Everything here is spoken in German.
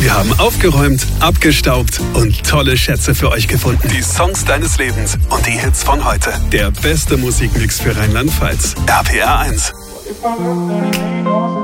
Wir haben aufgeräumt, abgestaubt und tolle Schätze für euch gefunden. Die Songs deines Lebens und die Hits von heute. Der beste Musikmix für Rheinland-Pfalz. RPR 1.